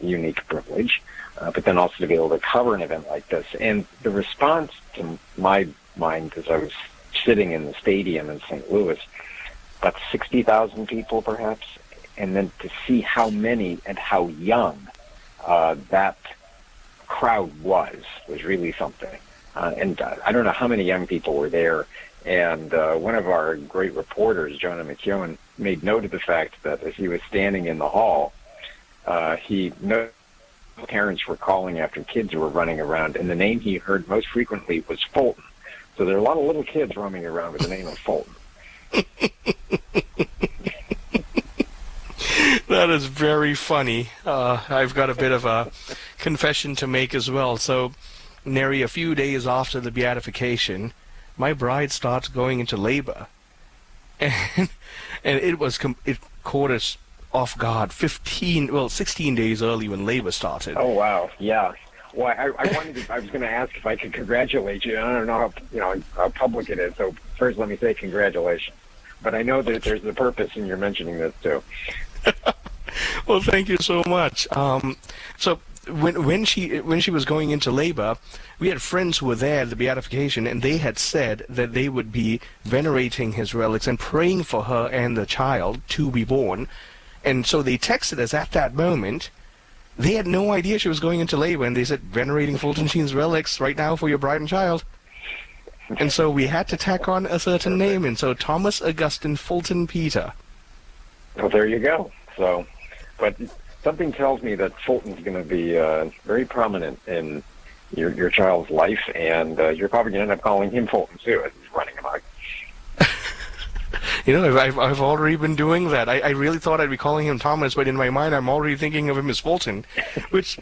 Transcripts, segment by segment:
unique privilege, but then also to be able to cover an event like this. And the response to my mind, as I was sitting in the stadium in St. Louis, about 60,000 people perhaps, and then to see how many and how young that crowd was really something. And I don't know how many young people were there. And one of our great reporters, Jonah McKeown, made note of the fact that as he was standing in the hall, he noticed parents were calling after kids who were running around, and the name he heard most frequently was Fulton. So there are a lot of little kids roaming around with the name of Fulton. That is very funny. I've got a bit of a confession to make as well. So, nary a few days after the beatification, my bride starts going into labor, and it caught us off guard 16 days early when labor started. Oh wow, yeah. Well, I was going to ask if I could congratulate you. I don't know how public it is. So first, let me say congratulations. But I know that there's a purpose in your mentioning this too. Well, thank you so much. So when she was going into labor, we had friends who were there at the beatification, and they had said that they would be venerating his relics and praying for her and the child to be born. And so they texted us at that moment. They had no idea she was going into labor, and they said, venerating Fulton Sheen's relics right now for your bride and child. And so we had to tack on a certain name, and so Thomas Augustine Fulton Peter. Well, there you go. So, but something tells me that Fulton's going to be very prominent in your child's life, and you're probably going to end up calling him Fulton too as he's running amok. I've already been doing that. I really thought I'd be calling him Thomas, but in my mind I'm already thinking of him as Fulton. Which,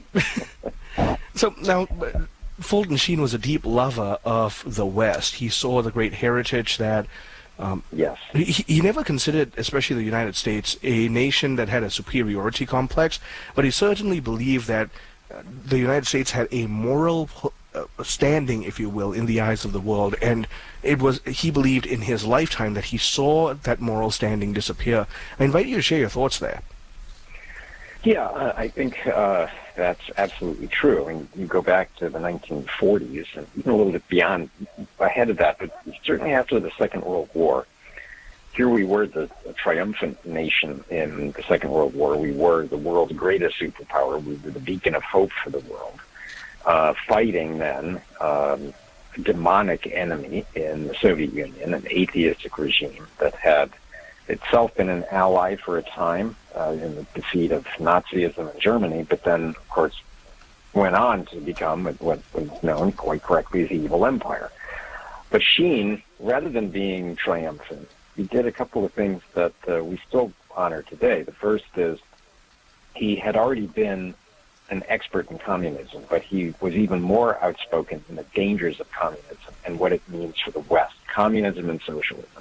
so now, Fulton Sheen was a deep lover of the West. He saw the great heritage that. Yes. He never considered, especially the United States, a nation that had a superiority complex, but he certainly believed that the United States had a moral standing, if you will, in the eyes of the world, and he believed in his lifetime that he saw that moral standing disappear. I invite you to share your thoughts there. Yeah, I think that's absolutely true. And you go back to the 1940s, and even a little bit beyond, ahead of that, but certainly after the Second World War, here we were the triumphant nation in the Second World War. We were the world's greatest superpower. We were the beacon of hope for the world. Fighting then a demonic enemy in the Soviet Union, an atheistic regime that had itself been an ally for a time in the defeat of Nazism in Germany, but then, of course, went on to become what was known quite correctly as the evil empire. But Sheen, rather than being triumphant, he did a couple of things that we still honor today. The first is he had already been an expert in communism, but he was even more outspoken in the dangers of communism and what it means for the West, communism and socialism.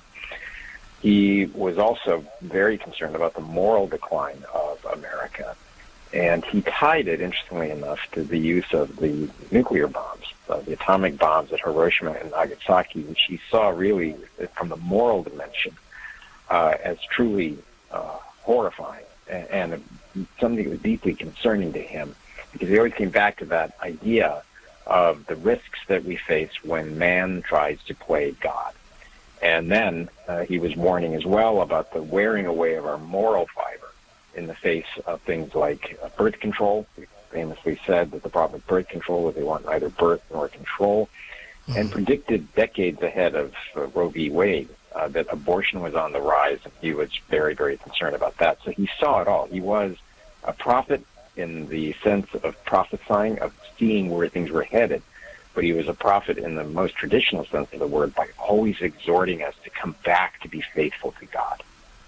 He was also very concerned about the moral decline of America, and he tied it, interestingly enough, to the use of the nuclear bombs, the atomic bombs at Hiroshima and Nagasaki, which he saw really from the moral dimension as truly horrifying and something that was deeply concerning to him, because he always came back to that idea of the risks that we face when man tries to play God. And then he was warning as well about the wearing away of our moral fiber in the face of things like birth control. He famously said that the problem with birth control was they want neither birth nor control, and predicted decades ahead of Roe v. Wade that abortion was on the rise, and he was very, very concerned about that. So he saw it all. He was a prophet in the sense of prophesying, of seeing where things were headed, but he was a prophet in the most traditional sense of the word by always exhorting us to come back to be faithful to God.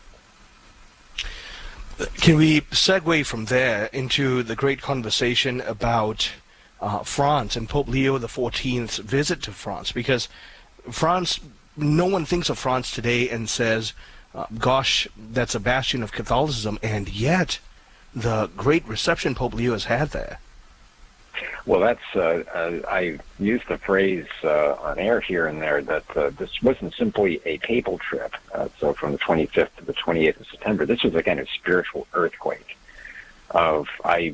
Can we segue from there into the great conversation about France and Pope Leo XIV's visit to France? Because France, no one thinks of France today and says, gosh, that's a bastion of Catholicism, and yet the great reception Pope Leo has had there. Well, that's I used the phrase on air here and there that this wasn't simply a papal trip. So from the 25th to the 28th of September, this was a kind of spiritual earthquake. I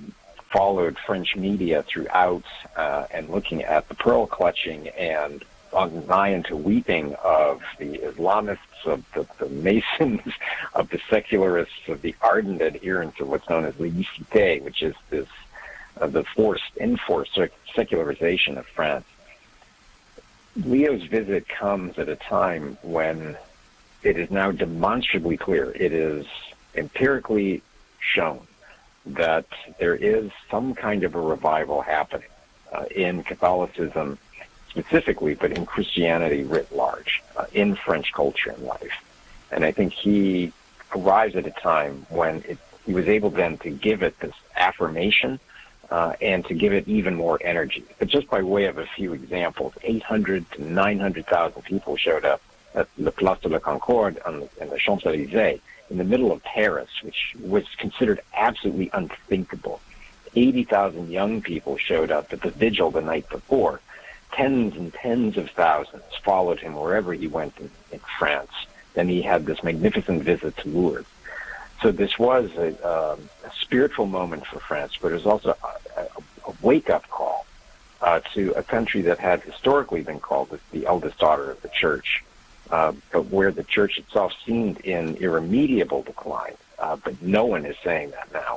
followed French media throughout and looking at the pearl clutching and on nigh into weeping of the Islamists, of the Masons, of the secularists, of the ardent adherents of what's known as laïcité, which is this the enforced secularization of France. Leo's visit comes at a time when it is now demonstrably clear, it is empirically shown that there is some kind of a revival happening in Catholicism specifically, but in Christianity writ large, in French culture and life. And I think he arrives at a time when he was able then to give it this affirmation and to give it even more energy. But just by way of a few examples, 800 to 900,000 people showed up at the Place de la Concorde and the Champs-Élysées in the middle of Paris, which was considered absolutely unthinkable. 80,000 young people showed up at the vigil the night before. Tens and tens of thousands followed him wherever he went in France. Then he had this magnificent visit to Lourdes. So this was a spiritual moment for France, but it was also a wake-up call to a country that had historically been called the eldest daughter of the Church, but where the Church itself seemed in irremediable decline. But no one is saying that now.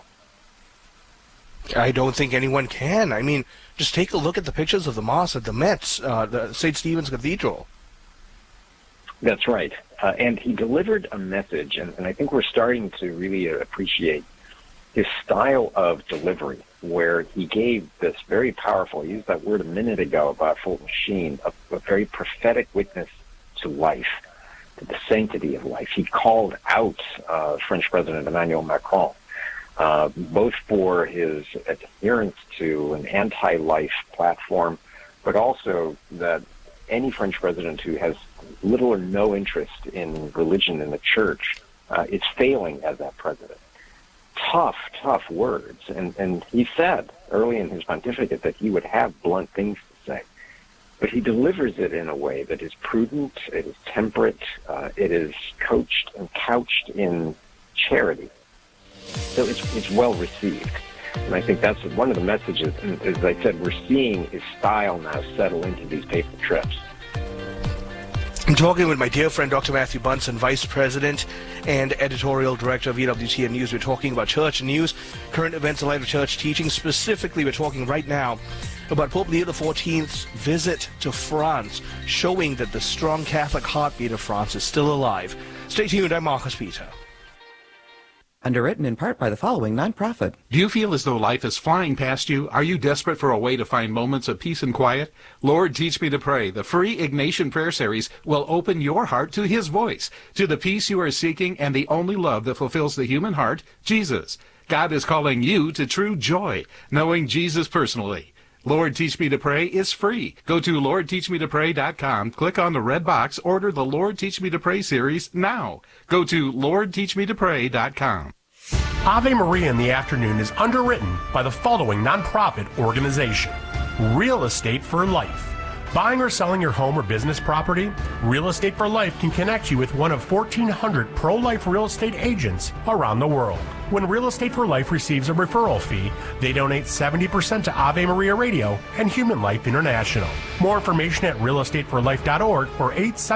I don't think anyone can. I mean, just take a look at the pictures of the Mass at the Metz, the St. Stephen's Cathedral. That's right. And he delivered a message, and I think we're starting to really appreciate his style of delivery, where he gave this very powerful, I used that word a minute ago about Fulton Sheen, a very prophetic witness to life, to the sanctity of life. He called out French President Emmanuel Macron, both for his adherence to an anti-life platform, but also that any French president who has little or no interest in religion and the church is failing as that president. Tough words. And he said early in his pontificate that he would have blunt things to say. But he delivers it in a way that is prudent, it is temperate, it is coached and couched in charity. So it's well received. And I think that's one of the messages, and as I said, we're seeing his style now settle into these papal trips. I'm talking with my dear friend Dr. Matthew Bunson, Vice President and Editorial Director of EWTN News. We're talking about church news, current events in light of church teaching. Specifically, we're talking right now about Pope Leo XIV's visit to France, showing that the strong Catholic heartbeat of France is still alive. Stay tuned, I'm Marcus Peter. Underwritten in part by the following nonprofit. Do you feel as though life is flying past you? Are you desperate for a way to find moments of peace and quiet? Lord, Teach Me to Pray, the free Ignatian prayer series, will open your heart to His voice, to the peace you are seeking and the only love that fulfills the human heart, Jesus. God is calling you to true joy, knowing Jesus personally. Lord, Teach Me to Pray is free. Go to LordTeachMeToPray.com, click on the red box, order the Lord, Teach Me to Pray series now. Go to LordTeachMeToPray.com. Ave Maria in the Afternoon is underwritten by the following nonprofit organization: Real Estate for Life. Buying or selling your home or business property? Real Estate for Life can connect you with one of 1,400 pro-life real estate agents around the world. When Real Estate for Life receives a referral fee, they donate 70% to Ave Maria Radio and Human Life International. More information at realestateforlife.org or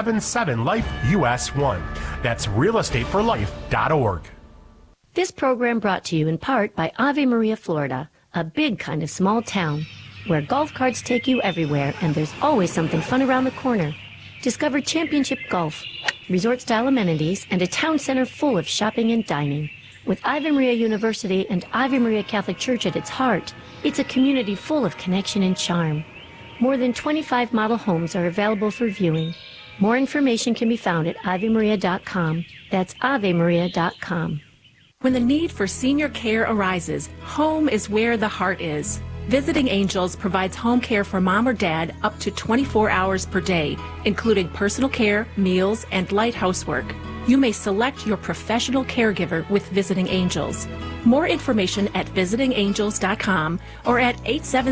877-LIFE-US1. That's realestateforlife.org. This program brought to you in part by Ave Maria, Florida, a big kind of small town where golf carts take you everywhere and there's always something fun around the corner. Discover Championship Golf, resort-style amenities, and a town center full of shopping and dining. With Ave Maria University and Ave Maria Catholic Church at its heart, it's a community full of connection and charm. More than 25 model homes are available for viewing. More information can be found at AveMaria.com. That's AveMaria.com. When the need for senior care arises, home is where the heart is. Visiting Angels provides home care for mom or dad up to 24 hours per day, including personal care, meals, and light housework. You may select your professional caregiver with Visiting Angels. More information at visitingangels.com or at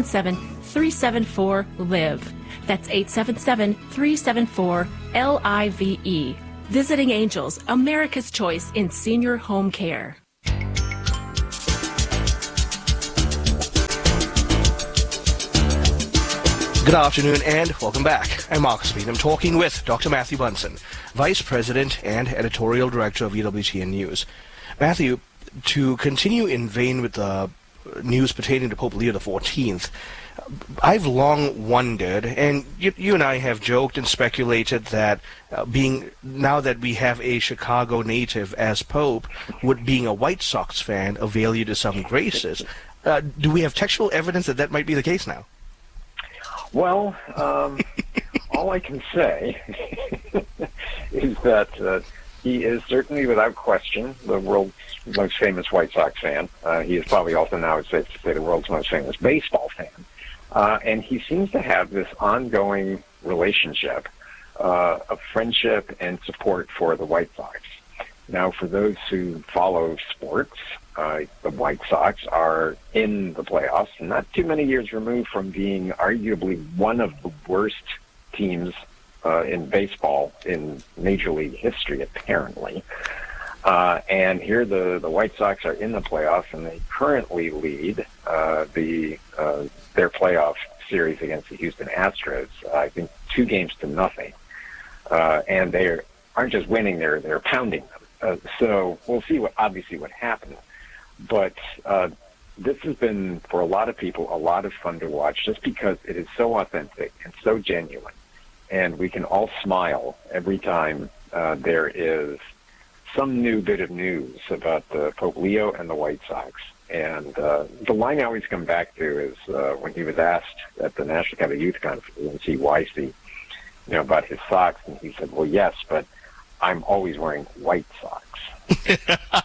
877-374-LIVE. That's 877-374-LIVE. Visiting Angels, America's choice in senior home care. Good afternoon and welcome back. I'm Mark Speed. I'm talking with Dr. Matthew Bunson, Vice President and Editorial Director of EWTN News. Matthew, to continue in vein with the news pertaining to Pope Leo XIV, I've long wondered, and you and I have joked and speculated that now that we have a Chicago native as Pope, would being a White Sox fan avail you to some graces? Do we have textual evidence that that might be the case now? Well, all I can say is that he is certainly, without question, the world's most famous White Sox fan. He is probably also now, it's safe to say, the world's most famous baseball fan. And he seems to have this ongoing relationship of friendship and support for the White Sox. Now, for those who follow sports, the White Sox are in the playoffs, not too many years removed from being arguably one of the worst teams in baseball in Major League history, apparently. And here the White Sox are in the playoffs, and they currently lead their playoff series against the Houston Astros, I think 2-0. And they aren't just winning, they're pounding them. So we'll see what happens. But this has been, for a lot of people, a lot of fun to watch just because it is so authentic and so genuine. And we can all smile every time there is some new bit of news about Pope Leo and the White Sox. And the line I always come back to is when he was asked at the National Academy Youth Conference in CYC, about his socks, and he said, well, yes, but I'm always wearing white socks.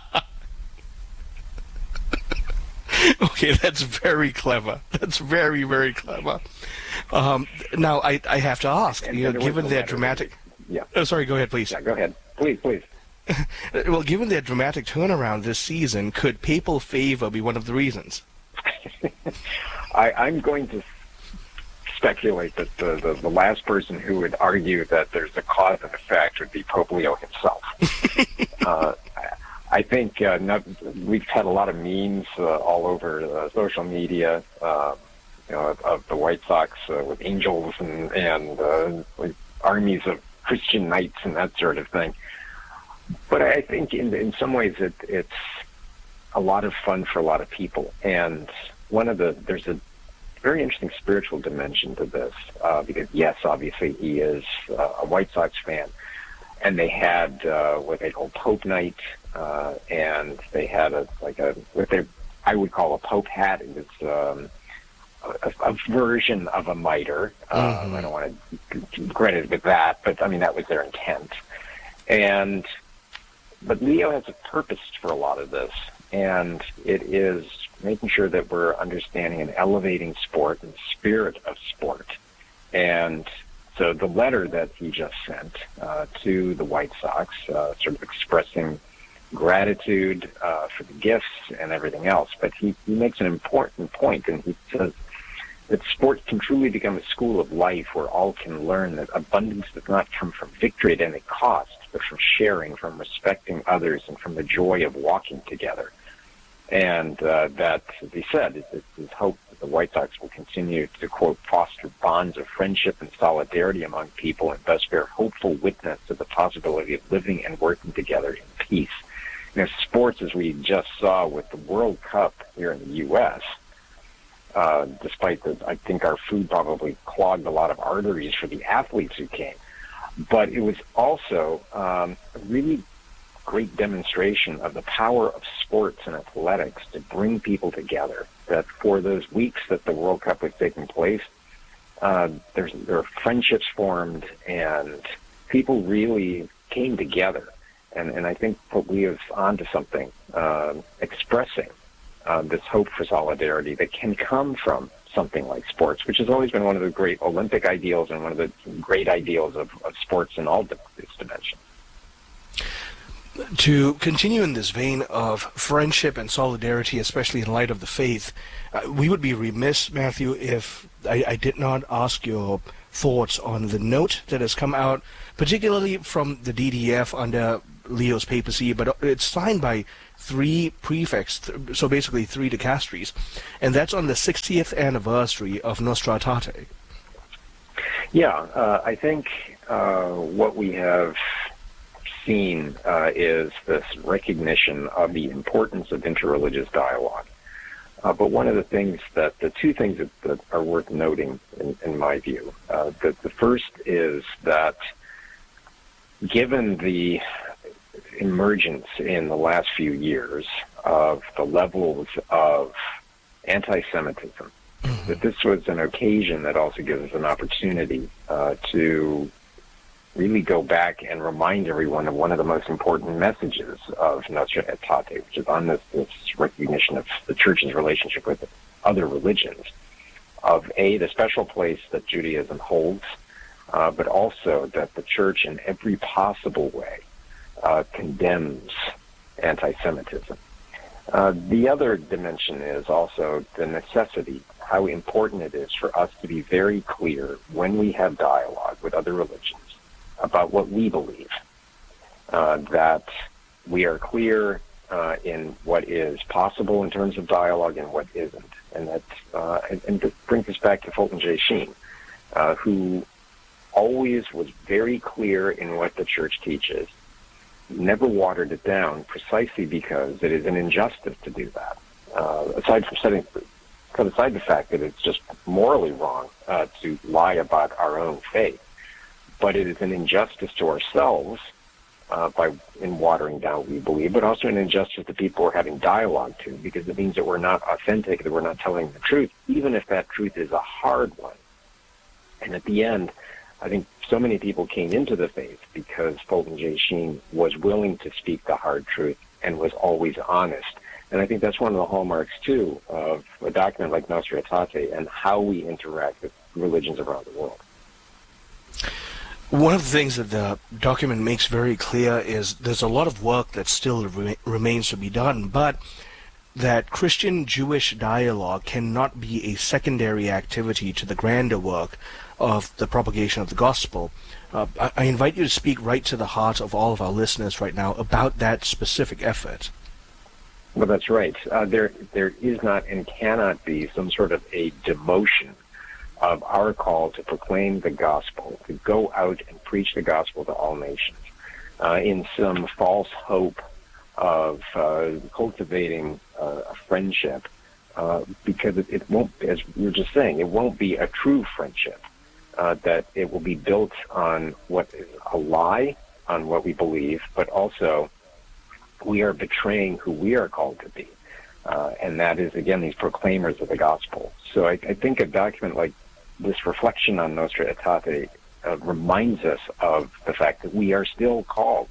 Okay, that's very clever. That's very, very clever. Now, I have to ask, given their dramatic... Yeah. Oh, sorry, go ahead, please. Yeah, go ahead. Please. Well, given their dramatic turnaround this season, could papal favor be one of the reasons? I'm going to speculate that the last person who would argue that there's a cause and effect would be Pope Leo himself. I think we've had a lot of memes all over social media, of the White Sox with angels and armies of Christian knights and that sort of thing. But I think in some ways it's a lot of fun for a lot of people. And there's a very interesting spiritual dimension to this, because yes, obviously he is a White Sox fan, and they had what they call Pope Night, and they had I would call a Pope hat. It was a version of a mitre. I don't want to credit it with that, but I mean that was their intent. But Leo has a purpose for a lot of this, and it is making sure that we're understanding and elevating sport and the spirit of sport. And so the letter that he just sent to the White Sox, sort of expressing gratitude for the gifts and everything else, but he makes an important point, and he says that sport can truly become a school of life where all can learn that abundance does not come from victory at any cost, but from sharing, from respecting others, and from the joy of walking together. And that, as he said, it's his hope that the White Sox will continue to, quote, foster bonds of friendship and solidarity among people and thus bear hopeful witness to the possibility of living and working together in peace. Sports, as we just saw with the World Cup here in the U.S., despite that, I think our food probably clogged a lot of arteries for the athletes who came. But it was also a really great demonstration of the power of sports and athletics to bring people together. That for those weeks that the World Cup was taking place, there were friendships formed, and people really came together. And I think Pope Leo's onto something, expressing this hope for solidarity that can come from something like sports, which has always been one of the great Olympic ideals and one of the great ideals of sports in all its dimensions. To continue in this vein of friendship and solidarity, especially in light of the faith, we would be remiss, Matthew, if I did not ask your thoughts on the note that has come out, particularly from the DDF under Leo's papacy, but it's signed by 3 prefects, so basically 3 dicasteries, and that's on the 60th anniversary of Nostra Aetate. Yeah, I think what we have seen is this recognition of the importance of interreligious dialogue. But one of the things the two things that are worth noting, in my view, the first is that given the emergence in the last few years of the levels of anti-Semitism, that this was an occasion that also gives us an opportunity to really go back and remind everyone of one of the most important messages of Nostra Aetate, which is on this recognition of the Church's relationship with other religions, of the special place that Judaism holds, but also that the Church in every possible way condemns anti-Semitism. The other dimension is also the necessity, how important it is for us to be very clear when we have dialogue with other religions about what we believe, that we are clear in what is possible in terms of dialogue and what isn't. And that brings us back to Fulton J. Sheen, who always was very clear in what the Church teaches, never watered it down, precisely because it is an injustice to do that. Aside from set aside the fact that it's just morally wrong to lie about our own faith, but it is an injustice to ourselves in watering down what we believe, but also an injustice to people we're having dialogue to, because it means that we're not authentic, that we're not telling the truth, even if that truth is a hard one. And at the end, I think so many people came into the faith because Fulton J. Sheen was willing to speak the hard truth and was always honest. And I think that's one of the hallmarks, too, of a document like Nostra Aetate and how we interact with religions around the world. One of the things that the document makes very clear is there's a lot of work that still remains to be done, but that Christian-Jewish dialogue cannot be a secondary activity to the grander work of the propagation of the gospel. I invite you to speak right to the heart of all of our listeners right now about that specific effort. Well, that's right. There is not and cannot be some sort of a demotion of our call to proclaim the gospel, to go out and preach the gospel to all nations, in some false hope of cultivating a friendship, because it won't, as we were just saying, it won't be a true friendship, that it will be built on what is a lie, on what we believe, but also we are betraying who we are called to be. And that is, again, these proclaimers of the gospel. So I think a document like this reflection on Nostra Aetate reminds us of the fact that we are still called,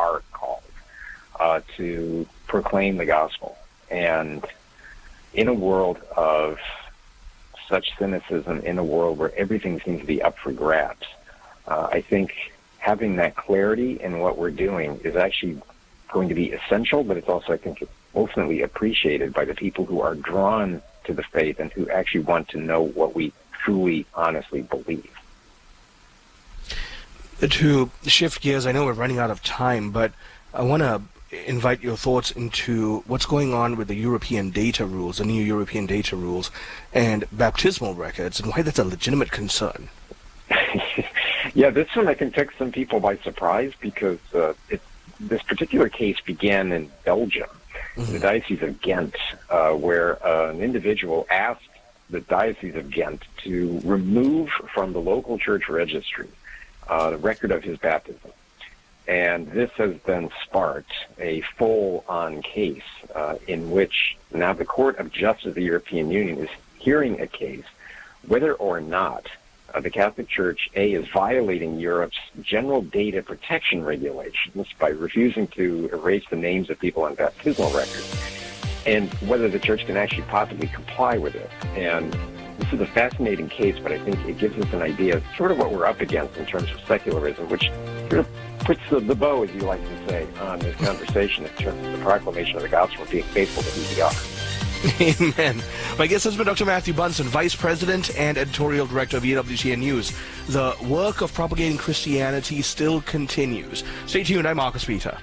to proclaim the gospel. And in a world of such cynicism, in a world where everything seems to be up for grabs, I think having that clarity in what we're doing is actually going to be essential, but it's also, I think, ultimately appreciated by the people who are drawn to the faith and who actually want to know what we truly, honestly believe. To shift gears, I know we're running out of time, but I want to invite your thoughts into what's going on with the European data rules, the new European data rules, and baptismal records, and why that's a legitimate concern. Yeah, this one I think took some people by surprise because this particular case began in Belgium, the Diocese of Ghent, where an individual asked the Diocese of Ghent to remove from the local church registry the record of his baptism. And this has then sparked a full-on case in which now the Court of Justice of the European Union is hearing a case whether or not the Catholic Church, is violating Europe's general data protection regulations by refusing to erase the names of people on baptismal records, and whether the Church can actually possibly comply with it. And this is a fascinating case, but I think it gives us an idea of sort of what we're up against in terms of secularism, which sort of puts the bow, as you like to say, on this conversation in terms of the proclamation of the gospel, being faithful to who we are. Amen. My guest has been Dr. Matthew Bunson, Vice President and Editorial Director of EWTN News. The work of propagating Christianity still continues. Stay tuned. I'm Marcus Peter.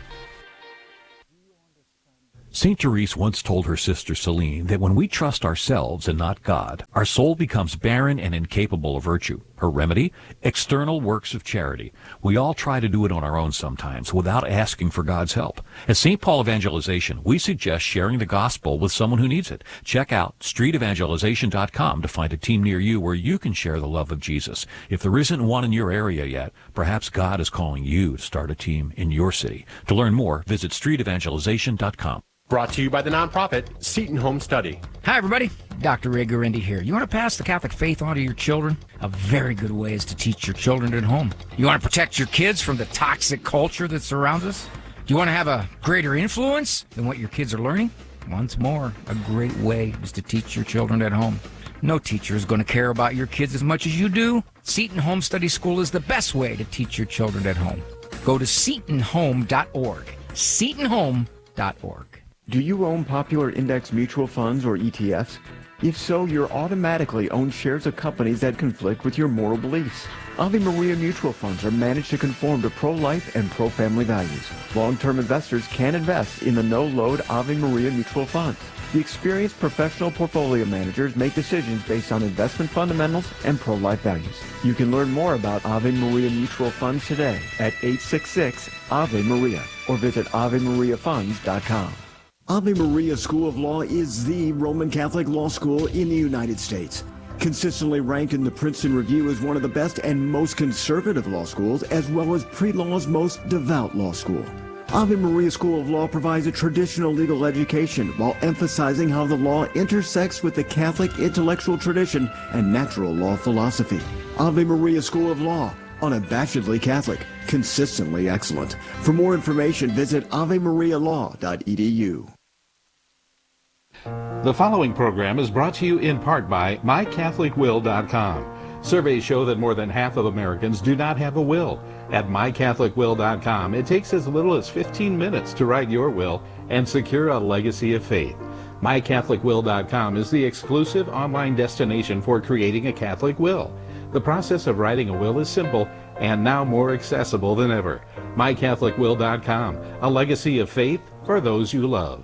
St. Therese once told her sister Celine that when we trust ourselves and not God, our soul becomes barren and incapable of virtue. Her remedy? External works of charity. We all try to do it on our own sometimes without asking for God's help. At St. Paul Evangelization, we suggest sharing the gospel with someone who needs it. Check out streetevangelization.com to find a team near you where you can share the love of Jesus. If there isn't one in your area yet, perhaps God is calling you to start a team in your city. To learn more, visit streetevangelization.com. Brought to you by the nonprofit Seton Home Study. Hi, everybody. Dr. Ray Gurendi here. You want to pass the Catholic faith on to your children? A very good way is to teach your children at home. You want to protect your kids from the toxic culture that surrounds us? Do you want to have a greater influence than what your kids are learning? Once more, a great way is to teach your children at home. No teacher is going to care about your kids as much as you do. Seton Home Study School is the best way to teach your children at home. Go to setonhome.org. setonhome.org. Do you own popular index mutual funds or ETFs? If so, you're automatically own shares of companies that conflict with your moral beliefs. Ave Maria mutual funds are managed to conform to pro-life and pro-family values. Long-term investors can invest in the no-load Ave Maria mutual funds. The experienced professional portfolio managers make decisions based on investment fundamentals and pro-life values. You can learn more about Ave Maria mutual funds today at 866-AVE-MARIA or visit AveMariaFunds.com. Ave Maria School of Law is the Roman Catholic law school in the United States. Consistently ranked in the Princeton Review as one of the best and most conservative law schools, as well as pre-law's most devout law school. Ave Maria School of Law provides a traditional legal education while emphasizing how the law intersects with the Catholic intellectual tradition and natural law philosophy. Ave Maria School of Law, unabashedly Catholic, consistently excellent. For more information, visit avemarialaw.edu. The following program is brought to you in part by MyCatholicWill.com. Surveys show that more than half of Americans do not have a will. At MyCatholicWill.com, it takes as little as 15 minutes to write your will and secure a legacy of faith. MyCatholicWill.com is the exclusive online destination for creating a Catholic will. The process of writing a will is simple and now more accessible than ever. MyCatholicWill.com, a legacy of faith for those you love.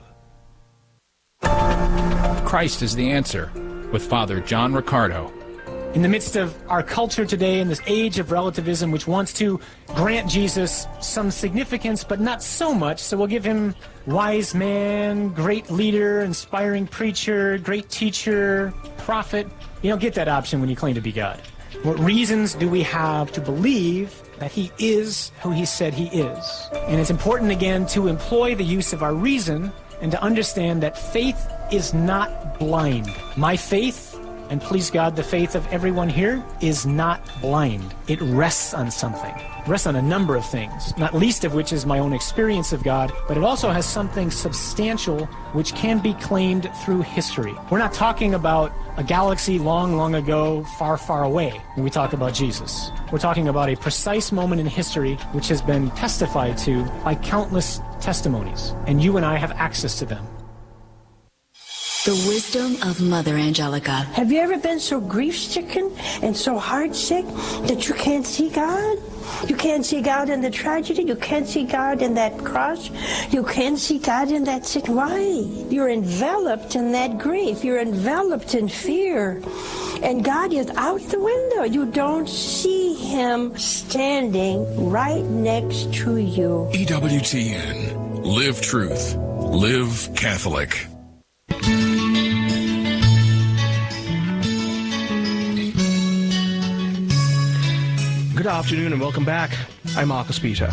Christ is the answer, with Father John Riccardo. In the midst of our culture today, in this age of relativism, which wants to grant Jesus some significance, but not so much, so we'll give him wise man, great leader, inspiring preacher, great teacher, prophet. You don't get that option when you claim to be God. What reasons do we have to believe that he is who he said he is? And it's important, again, to employ the use of our reason and to understand that faith is not blind. My faith, and please God, the faith of everyone here, is not blind. It rests on something. It rests on a number of things, not least of which is my own experience of God, but it also has something substantial which can be claimed through history. We're not talking about a galaxy long, long ago, far, far away when we talk about Jesus. We're talking about a precise moment in history which has been testified to by countless testimonies, and you and I have access to them. The wisdom of Mother Angelica. Have you ever been so grief-stricken and so heart-sick that you can't see God? You can't see God in the tragedy. You can't see God in that cross. You can't see God in that sick. Why? You're enveloped in that grief. You're enveloped in fear. And God is out the window. You don't see him standing right next to you. EWTN. Live truth. Live Catholic. Good afternoon and welcome back. I'm Marcus Peter.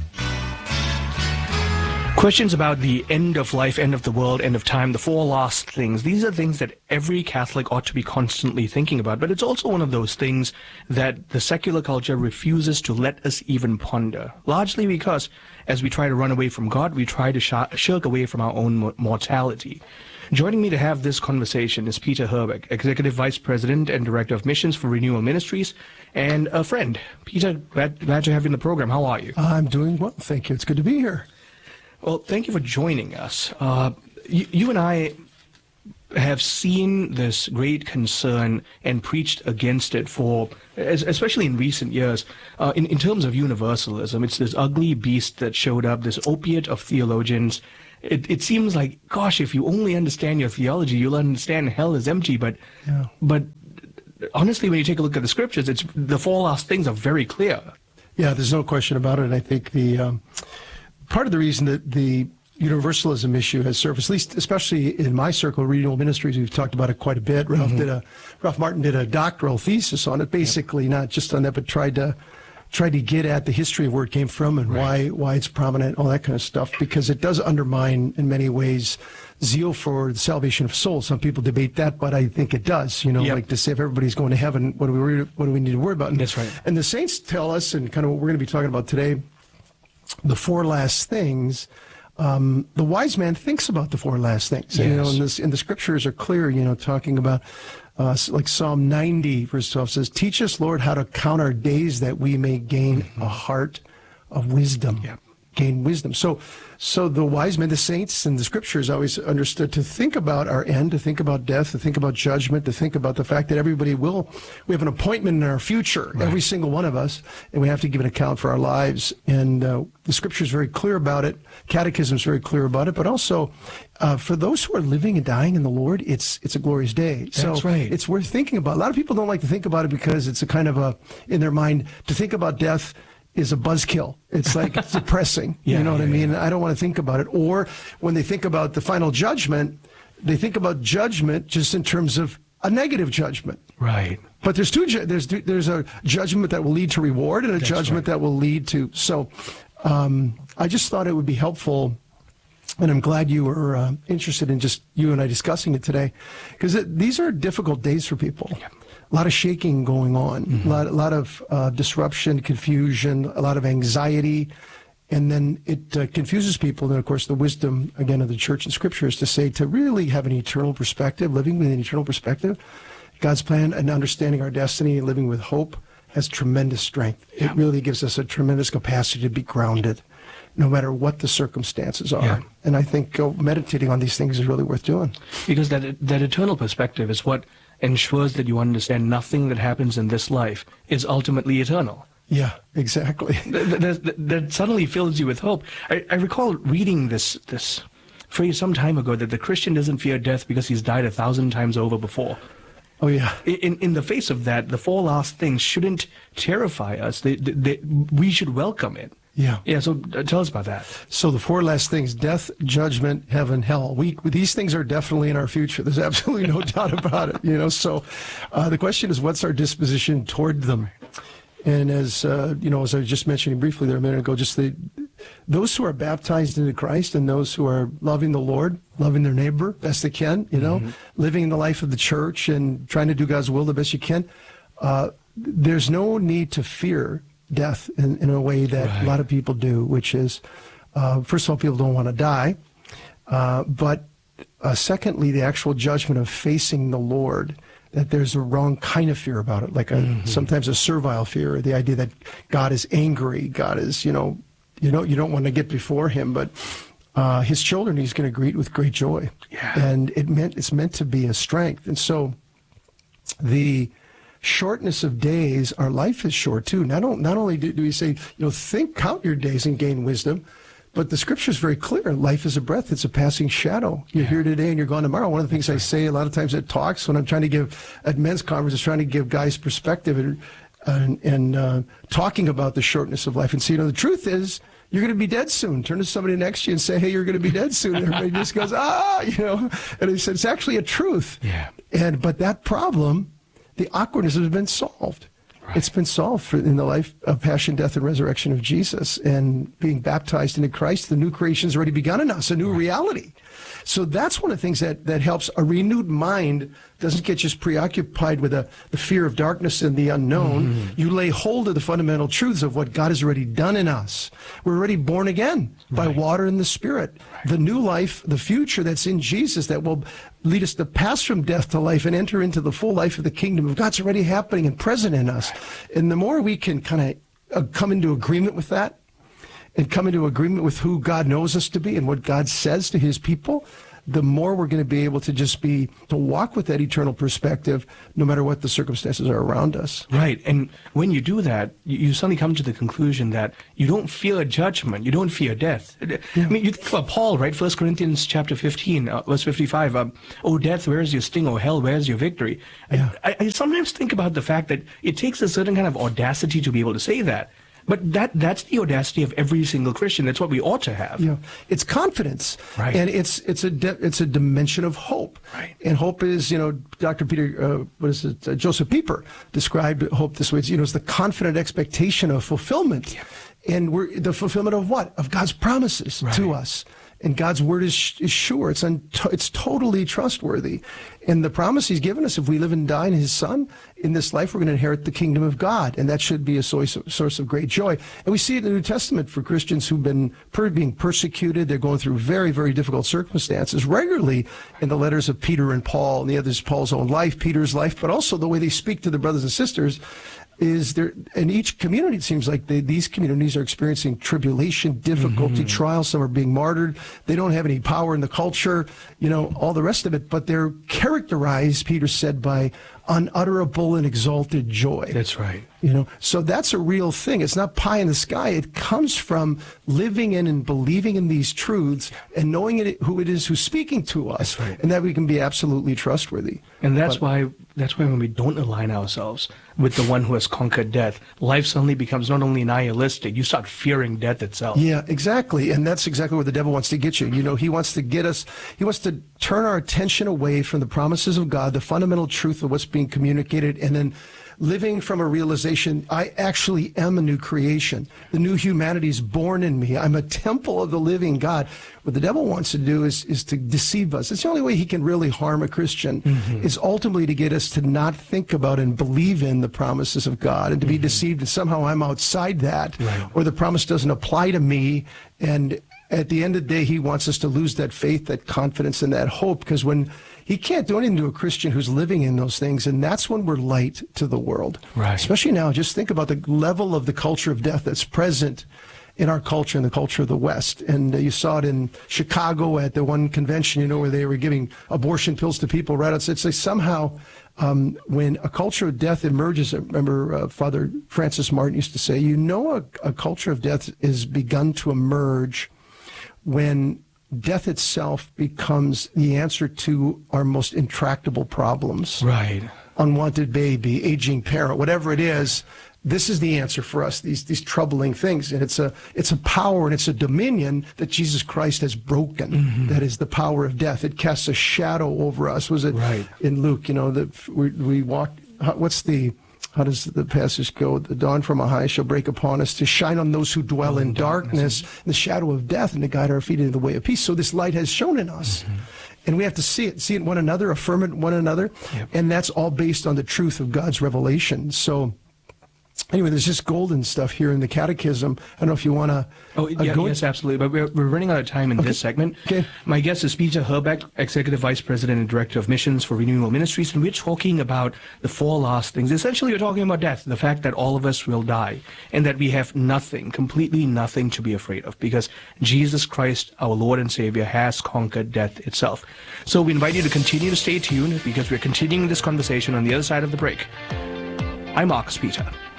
Questions about the end of life, end of the world, end of time, the four last things. These are things that every Catholic ought to be constantly thinking about, but it's also one of those things that the secular culture refuses to let us even ponder, largely because as we try to run away from God, we try to shirk away from our own mortality. Joining me to have this conversation is Peter Herbeck, Executive Vice President and Director of Missions for Renewal Ministries, and a friend. Peter, glad to have you in the program. How are you? I'm doing well, thank you. It's good to be here. Well, thank you for joining us. You and I have seen this great concern and preached against it for, especially in recent years, in terms of universalism. It's this ugly beast that showed up, this opiate of theologians. It seems like, gosh, if you only understand your theology, you'll understand hell is empty. But honestly, when you take a look at the scriptures, the four last things are very clear. Yeah, there's no question about it. And I think the part of the reason that the universalism issue has surfaced, at least especially in my circle, Renewal Ministries, we've talked about it quite a bit. Ralph Martin did a doctoral thesis on it, basically not just on that, but tried to get at the history of where it came from and why it's prominent, all that kind of stuff, because it does undermine in many ways zeal for the salvation of souls. Some people debate that, but I think it does. Like to say if everybody's going to heaven, what do we need to worry about? That's right. And the saints tell us, and kind of what we're going to be talking about today, the four last things. The wise man thinks about the four last things. Yes. And the scriptures are clear, talking about like Psalm 90, verse 12 says, "Teach us, Lord, how to count our days that we may gain a heart of wisdom." Yeah. Gain wisdom. So the wise men, the saints, and the scriptures always understood to think about our end, to think about death, to think about judgment, to think about the fact that we have an appointment in our future, every single one of us, and we have to give an account for our lives. And the scripture is very clear about it. Catechism is very clear about it. But also, for those who are living and dying in the Lord, it's a glorious day. That's right. It's worth thinking about. A lot of people don't like to think about it because it's a kind of in their mind, to think about death is a buzzkill. It's like it's depressing. I mean? I don't want to think about it. Or when they think about the final judgment, they think about judgment just in terms of a negative judgment. Right. But there's a judgment that will lead to reward and a judgment that will lead to. So I just thought it would be helpful, and I'm glad you were interested in just you and I discussing it today, because these are difficult days for people. Yeah. A lot of shaking going on, a lot of disruption, confusion, a lot of anxiety, and then it confuses people. And of course, the wisdom, again, of the church and scripture is to say to really have an eternal perspective, living with an eternal perspective, God's plan and understanding our destiny and living with hope has tremendous strength. Yeah. It really gives us a tremendous capacity to be grounded, no matter what the circumstances are. Yeah. And I think meditating on these things is really worth doing. Because that eternal perspective is what ensures that you understand nothing that happens in this life is ultimately eternal. Yeah, exactly. That suddenly fills you with hope. I recall reading this phrase some time ago that the Christian doesn't fear death because he's died 1,000 times over before. Oh, yeah. In the face of that, the four last things shouldn't terrify us. We should welcome it. Yeah. Yeah, so tell us about that. So the four last things: death, judgment, heaven, hell. These things are definitely in our future. There's absolutely no doubt about it. So the question is, what's our disposition toward them? And as as I was just mentioning briefly there a minute ago, just those who are baptized into Christ and those who are loving the Lord, loving their neighbor best they can, living in the life of the church and trying to do God's will the best you can. There's no need to fear death in a way that a lot of people do, which is, first of all, people don't want to die, but secondly, the actual judgment of facing the Lord, that there's a wrong kind of fear about it, like sometimes a servile fear, or the idea that God is angry, God is, you don't want to get before him, but his children he's going to greet with great joy. Yeah. And it's meant to be a strength. And so the shortness of days, our life is short too. Not only do we say, count your days and gain wisdom, but the scripture is very clear. Life is a breath. It's a passing shadow. You're here today and you're gone tomorrow. One of the things I say a lot of times at talks when I'm trying to give at men's conferences, trying to give guys perspective and talking about the shortness of life. And the truth is, you're going to be dead soon. Turn to somebody next to you and say, hey, you're going to be dead soon. And everybody just goes, And he said, it's actually a truth. Yeah. But that problem, the awkwardness has been solved. Right. It's been solved in the life of passion, death, and resurrection of Jesus. And being baptized into Christ, the new creation has already begun in us, a new reality. So that's one of the things that helps. A renewed mind doesn't get just preoccupied with the fear of darkness and the unknown. Mm-hmm. You lay hold of the fundamental truths of what God has already done in us. We're already born again by water and the Spirit. Right. The new life, the future that's in Jesus that will lead us to pass from death to life and enter into the full life of the kingdom of God's already happening and present in us. Right. And the more we can kind of come into agreement with that, and come into agreement with who God knows us to be and what God says to his people, the more we're going to be able to to walk with that eternal perspective, no matter what the circumstances are around us. Right. And when you do that, you suddenly come to the conclusion that you don't fear judgment. You don't fear death. Yeah. I mean, you think about Paul, right? 1 Corinthians chapter 15, verse 55. Oh, death, where is your sting? Oh, hell, where is your victory? Yeah. I sometimes think about the fact that it takes a certain kind of audacity to be able to say that. But that's the audacity of every single Christian. That's what we ought to have. Yeah, it's confidence, right? And it's a dimension of hope. Right. And hope is, Dr. Peter, Joseph Pieper described hope this way. It's the confident expectation of fulfillment, and we're the fulfillment of what? Of God's promises to us. And God's word is sure. It's totally trustworthy. And the promise he's given us, if we live and die in his son, in this life, we're going to inherit the kingdom of God. And that should be a source of great joy. And we see it in the New Testament for Christians who've been being persecuted. They're going through very, very difficult circumstances regularly in the letters of Peter and Paul and the others, Paul's own life, Peter's life, but also the way they speak to their brothers and sisters. Is there in each community? It seems like these communities are experiencing tribulation, difficulty, trials. Some are being martyred. They don't have any power in the culture, all the rest of it. But they're characterized, Peter said, by unutterable and exalted joy. That's right. So that's a real thing. It's not pie in the sky. It comes from living in and believing in these truths and knowing who it is who's speaking to us, and that we can be absolutely trustworthy. And that's why when we don't align ourselves with the one who has conquered death, life suddenly becomes not only nihilistic, you start fearing death itself. Yeah, exactly. And that's exactly where the devil wants to get you. He wants to get us, he wants to turn our attention away from the promises of God, the fundamental truth of what's being communicated, and then living from a realization, I actually am a new creation. The new humanity is born in me. I'm a temple of the living God. What the devil wants to do is to deceive us. It's the only way he can really harm a Christian, is ultimately to get us to not think about and believe in the promises of God, and to be deceived that somehow I'm outside that, or the promise doesn't apply to me. And at the end of the day, he wants us to lose that faith, that confidence, and that hope, because when he can't do anything to a Christian who's living in those things, and that's when we're light to the world. Right. Especially now, just think about the level of the culture of death that's present in our culture and the culture of the West. And you saw it in Chicago at the one convention, where they were giving abortion pills to people right outside. So somehow, when a culture of death emerges, I remember Father Francis Martin used to say, a culture of death is begun to emerge when death itself becomes the answer to our most intractable problems. Right. Unwanted baby, aging parent, whatever it is, this is the answer for us, these troubling things. And it's a power and it's a dominion that Jesus Christ has broken. That is the power of death. It casts a shadow over us. Was it in Luke, that we walk, how does the passage go? The dawn from on high shall break upon us to shine on those who dwell in darkness, the shadow of death, and to guide our feet into the way of peace. So this light has shone in us. And we have to see it in one another, affirm it in one another. And that's all based on the truth of God's revelation. So anyway, there's just golden stuff here in the Catechism. I don't know if you want to yes, absolutely. But we're running out of time in this segment. Okay. My guest is Peter Herbeck, Executive Vice President and Director of Missions for Renewal Ministries, and we're talking about the four last things. Essentially, we're talking about death, the fact that all of us will die, and that we have nothing, completely nothing to be afraid of, because Jesus Christ, our Lord and Savior, has conquered death itself. So we invite you to continue to stay tuned, because we're continuing this conversation on the other side of the break. I'm Marcus Peter.